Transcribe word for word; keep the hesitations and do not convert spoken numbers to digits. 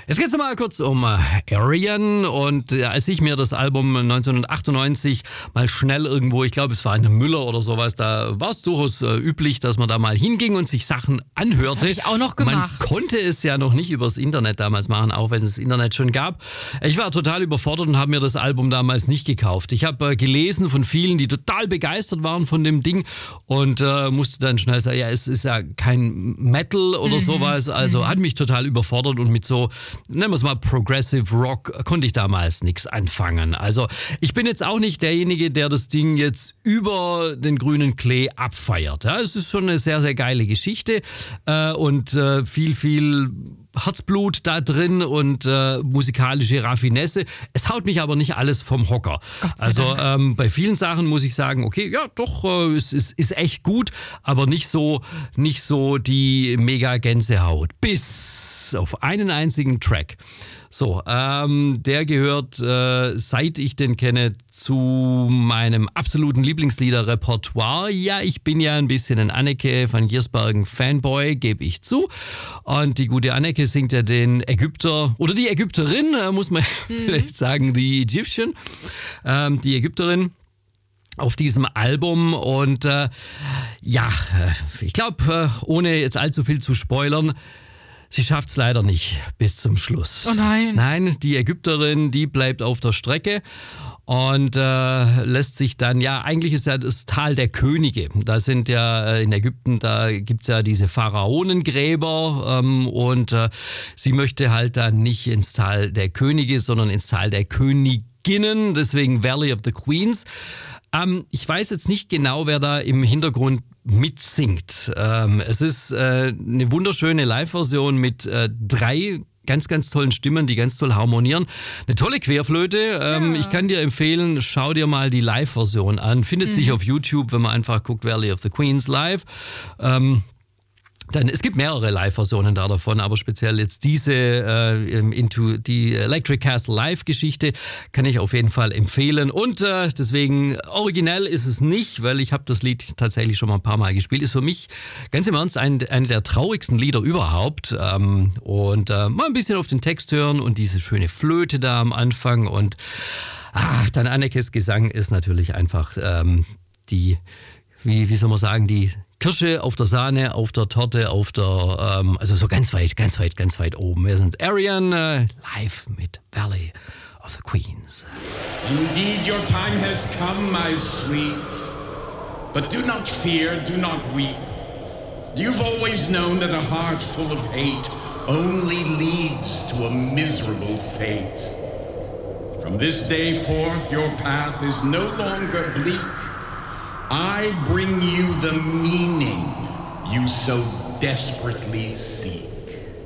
Jetzt geht es mal kurz um äh, Arian und äh, als ich mir das Album neunzehnhundertachtundneunzig mal schnell irgendwo, ich glaube es war eine Müller oder sowas, da war es durchaus äh, üblich, dass man da mal hinging und sich Sachen anhörte. Das habe ich auch noch gemacht. Man konnte es ja noch nicht übers Internet damals machen, auch wenn es das Internet schon gab. Ich war total überfordert und habe mir das Album damals nicht gekauft. Ich habe äh, gelesen von vielen, die total begeistert waren von dem Ding und äh, musste dann schnell sagen, ja, es ist ja kein Metal oder mhm. sowas, also mhm. hat mich total überfordert und mit so, nennen wir es mal Progressive Rock, konnte ich damals nichts anfangen. Also ich bin jetzt auch nicht derjenige, der das Ding jetzt über den grünen Klee abfeiert. Ja, es ist schon eine sehr, sehr geile Geschichte äh, und äh, viel, viel Herzblut da drin und äh, musikalische Raffinesse. Es haut mich aber nicht alles vom Hocker. Also ähm, bei vielen Sachen muss ich sagen, okay, ja doch, äh, es ist, ist echt gut, aber nicht so, nicht so die mega Gänsehaut. Bis auf einen einzigen Track. So, ähm, der gehört, äh, seit ich den kenne, zu meinem absoluten Lieblingslieder-Repertoire. Ja, ich bin ja ein bisschen ein Anneke van Giersbergen-Fanboy, gebe ich zu. Und die gute Anneke singt ja den Ägypter, oder die Ägypterin, äh, muss man mhm. vielleicht sagen, die Egyptian, ähm, die Ägypterin auf diesem Album. Und äh, ja, ich glaube, äh, ohne jetzt allzu viel zu spoilern, sie schafft es leider nicht bis zum Schluss. Oh nein. Nein, die Ägypterin, die bleibt auf der Strecke und äh, lässt sich dann, ja, eigentlich ist ja das Tal der Könige. Da sind ja äh, in Ägypten, da gibt es ja diese Pharaonengräber ähm, und äh, sie möchte halt dann nicht ins Tal der Könige, sondern ins Tal der Königinnen, deswegen Valley of the Queens. Ähm, ich weiß jetzt nicht genau, wer da im Hintergrund mitsingt. Ähm, es ist äh, eine wunderschöne Live-Version mit äh, drei ganz, ganz tollen Stimmen, die ganz toll harmonieren. Eine tolle Querflöte. Ähm, ja. Ich kann dir empfehlen, schau dir mal die Live-Version an. Findet mhm. sich auf YouTube, wenn man einfach guckt, Valley of the Queens live. Ähm, Dann, es gibt mehrere Live-Versionen da davon, aber speziell jetzt diese äh, Into die Electric Castle Live-Geschichte kann ich auf jeden Fall empfehlen. Und äh, deswegen, originell ist es nicht, weil ich habe das Lied tatsächlich schon mal ein paar Mal gespielt. Ist für mich ganz im Ernst ein, ein der traurigsten Lieder überhaupt. Ähm, und äh, mal ein bisschen auf den Text hören und diese schöne Flöte da am Anfang. Und ach, dann Annekes Gesang ist natürlich einfach ähm, die, wie, wie soll man sagen, die Kirsche auf der Sahne, auf der Torte, auf der, ähm, also so ganz weit, ganz weit, ganz weit oben. Wir sind Arian äh, live mit Valley of the Queens. Indeed, your time has come, my sweet. But do not fear, do not weep. You've always known that a heart full of hate only leads to a miserable fate. From this day forth, your path is no longer bleak. I bring you the meaning you so desperately seek.